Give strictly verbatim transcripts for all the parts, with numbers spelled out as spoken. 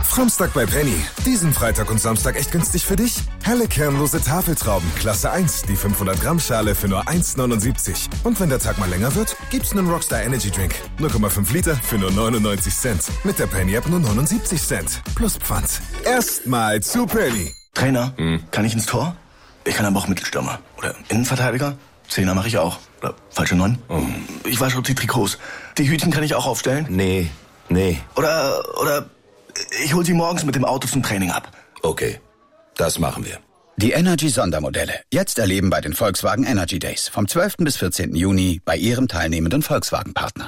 Framstag bei Penny. Diesen Freitag und Samstag echt günstig für dich? Helle kernlose Tafeltrauben, Klasse eins, die fünfhundert Gramm Schale für nur eins neunundsiebzig. Und wenn der Tag mal länger wird, gibt's einen Rockstar Energy Drink. null Komma fünf Liter für nur neunundneunzig Cent. Mit der Penny-App nur neunundsiebzig Cent. Plus Pfand. Erstmal zu Penny. Trainer, hm. kann ich ins Tor? Ich kann aber auch Mittelstürmer. Oder Innenverteidiger. Zehner mache ich auch. Oder falsche Neun. Oh. Ich wasche die Trikots. Die Hütchen kann ich auch aufstellen? Nee, nee. Oder, oder ich hol sie morgens mit dem Auto zum Training ab. Okay, das machen wir. Die Energy-Sondermodelle. Jetzt erleben bei den Volkswagen Energy Days. Vom zwölften bis vierzehnten Juni bei Ihrem teilnehmenden Volkswagen-Partner.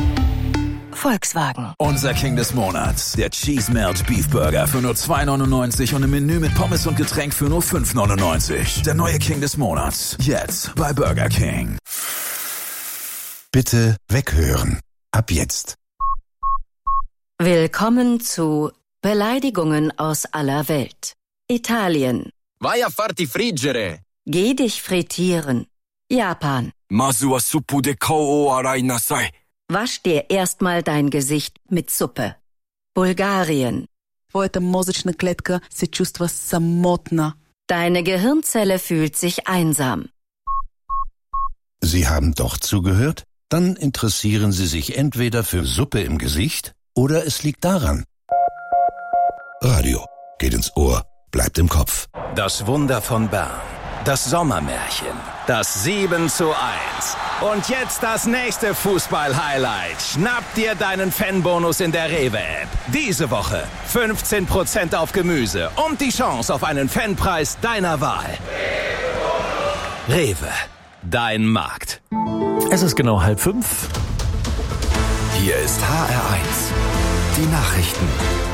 Volkswagen. Unser King des Monats. Der Cheese Melt Beef Burger für nur zwei neunundneunzig und im Menü mit Pommes und Getränk für nur fünf neunundneunzig. Der neue King des Monats. Jetzt bei Burger King. Bitte weghören. Ab jetzt. Willkommen zu Beleidigungen aus aller Welt. Italien. Vai a farti friggere. Geh dich frittieren. Japan. Masu wa suppu de kou o arai nasai. Wasch dir erstmal dein Gesicht mit Suppe. Bulgarien. Твоята мозъчна клетка се чувства самотна. Deine Gehirnzelle fühlt sich einsam. Sie haben doch zugehört? Dann interessieren Sie sich entweder für Suppe im Gesicht oder es liegt daran. Radio geht ins Ohr, bleibt im Kopf. Das Wunder von Bern. Das Sommermärchen. Das sieben zu eins. Und jetzt das nächste Fußball-Highlight. Schnapp dir deinen Fanbonus in der Rewe-App. Diese Woche fünfzehn Prozent auf Gemüse und die Chance auf einen Fanpreis deiner Wahl. Rewe, dein Markt. Es ist genau halb fünf. Hier ist H R eins. Die Nachrichten.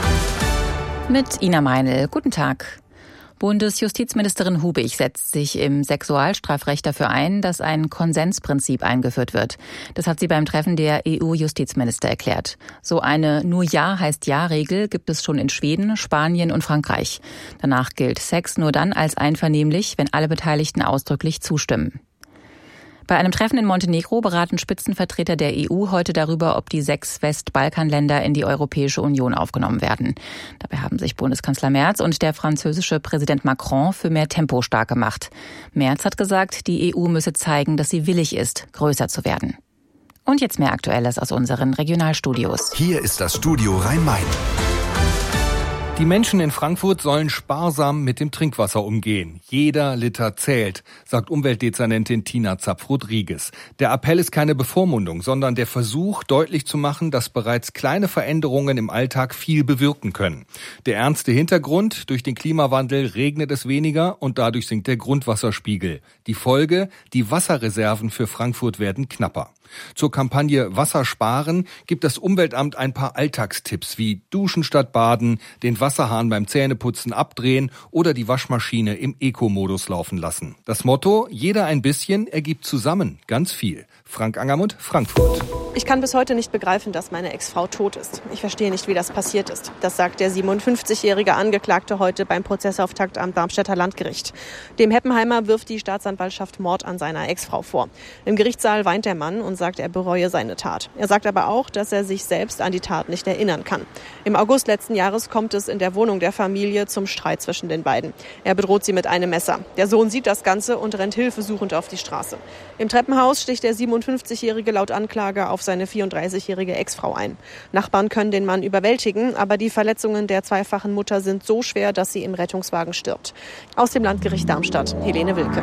Mit Ina Meinl. Guten Tag. Bundesjustizministerin Hubig setzt sich im Sexualstrafrecht dafür ein, dass ein Konsensprinzip eingeführt wird. Das hat sie beim Treffen der E U-Justizminister erklärt. So eine Nur-Ja-heißt-Ja-Regel gibt es schon in Schweden, Spanien und Frankreich. Danach gilt Sex nur dann als einvernehmlich, wenn alle Beteiligten ausdrücklich zustimmen. Bei einem Treffen in Montenegro beraten Spitzenvertreter der E U heute darüber, ob die sechs Westbalkanländer in die Europäische Union aufgenommen werden. Dabei haben sich Bundeskanzler Merz und der französische Präsident Macron für mehr Tempo stark gemacht. Merz hat gesagt, die E U müsse zeigen, dass sie willig ist, größer zu werden. Und jetzt mehr Aktuelles aus unseren Regionalstudios. Hier ist das Studio Rhein-Main. Die Menschen in Frankfurt sollen sparsam mit dem Trinkwasser umgehen. Jeder Liter zählt, sagt Umweltdezernentin Tina Zapf-Rodriguez. Der Appell ist keine Bevormundung, sondern der Versuch, deutlich zu machen, dass bereits kleine Veränderungen im Alltag viel bewirken können. Der ernste Hintergrund: durch den Klimawandel regnet es weniger und dadurch sinkt der Grundwasserspiegel. Die Folge: die Wasserreserven für Frankfurt werden knapper. Zur Kampagne Wasser sparen gibt das Umweltamt ein paar Alltagstipps wie Duschen statt Baden, den Wasserhahn beim Zähneputzen abdrehen oder die Waschmaschine im Eco-Modus laufen lassen. Das Motto: jeder ein bisschen ergibt zusammen ganz viel. Frank Angermund, Frankfurt. Ich kann bis heute nicht begreifen, dass meine Ex-Frau tot ist. Ich verstehe nicht, wie das passiert ist. Das sagt der siebenundfünfzigjährige Angeklagte heute beim Prozessauftakt am Darmstädter Landgericht. Dem Heppenheimer wirft die Staatsanwaltschaft Mord an seiner Ex-Frau vor. Im Gerichtssaal weint der Mann und sagt, er bereue seine Tat. Er sagt aber auch, dass er sich selbst an die Tat nicht erinnern kann. Im August letzten Jahres kommt es in der Wohnung der Familie zum Streit zwischen den beiden. Er bedroht sie mit einem Messer. Der Sohn sieht das Ganze und rennt hilfesuchend auf die Straße. Im Treppenhaus sticht der siebenundfünfzigjährige laut Anklage auf seine vierunddreißigjährige Ex-Frau ein. Nachbarn können den Mann überwältigen, aber die Verletzungen der zweifachen Mutter sind so schwer, dass sie im Rettungswagen stirbt. Aus dem Landgericht Darmstadt, Helene Wilke.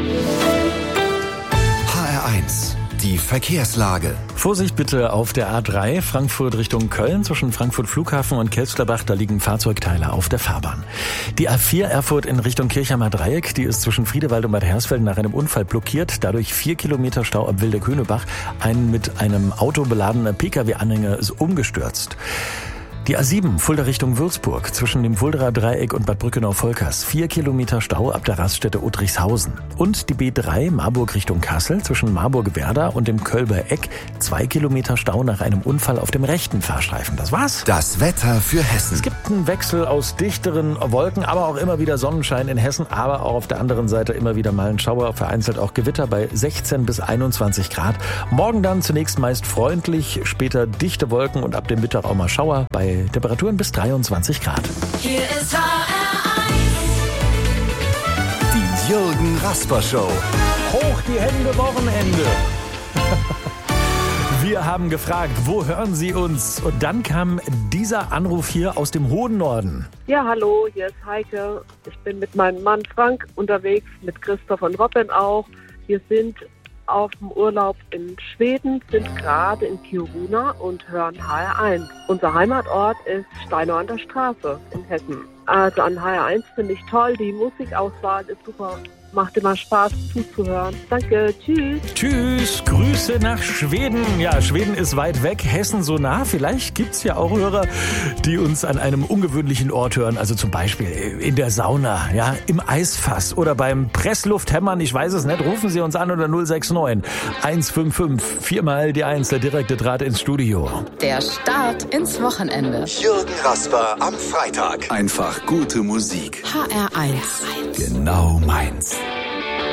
H R eins. Die Verkehrslage. Vorsicht bitte auf der A drei, Frankfurt Richtung Köln, zwischen Frankfurt Flughafen und Kelsterbach, da liegen Fahrzeugteile auf der Fahrbahn. Die A vier Erfurt in Richtung Kirchheimer Dreieck, die ist zwischen Friedewald und Bad Hersfeld nach einem Unfall blockiert, dadurch vier Kilometer Stau ab Wilde-Könebach. Ein mit einem Auto beladener Pkw-Anhänger ist umgestürzt. Die A sieben, Fulda Richtung Würzburg, zwischen dem Fuldaer Dreieck und Bad Brückenau-Volkers, vier Kilometer Stau ab der Raststätte Uttrichshausen. Und die B drei, Marburg Richtung Kassel, zwischen Marburg-Werder und dem Kölber Eck, zwei Kilometer Stau nach einem Unfall auf dem rechten Fahrstreifen. Das war's. Das Wetter für Hessen. Es gibt einen Wechsel aus dichteren Wolken, aber auch immer wieder Sonnenschein in Hessen, aber auch auf der anderen Seite immer wieder mal ein Schauer, vereinzelt auch Gewitter bei sechzehn bis einundzwanzig Grad. Morgen dann zunächst meist freundlich, später dichte Wolken und ab dem Mittag auch mal Schauer bei bei Temperaturen bis dreiundzwanzig Grad. Hier ist H R eins. Die Jürgen Rasper Show. Hoch die Hände, Wochenende. Wir haben gefragt, wo hören Sie uns? Und dann kam dieser Anruf hier aus dem hohen Norden. Ja, hallo, hier ist Heike. Ich bin mit meinem Mann Frank unterwegs, mit Christoph und Robin auch. Wir sind auf dem Urlaub in Schweden, sind gerade in Kiruna und hören H R eins. Unser Heimatort ist Steinau an der Straße in Hessen. Also an H R eins finde ich toll, die Musikauswahl ist super. Macht immer Spaß zuzuhören. Danke, tschüss. Tschüss, Grüße nach Schweden. Ja, Schweden ist weit weg, Hessen so nah. Vielleicht gibt's ja auch Hörer, die uns an einem ungewöhnlichen Ort hören. Also zum Beispiel in der Sauna, ja, im Eisfass oder beim Presslufthämmern. Ich weiß es nicht. Rufen Sie uns an unter null sechs neun eins fünf fünf viermal die eins, der direkte Draht ins Studio. Der Start ins Wochenende. Jürgen Rasper am Freitag. Einfach gute Musik. H R eins. Genau meins.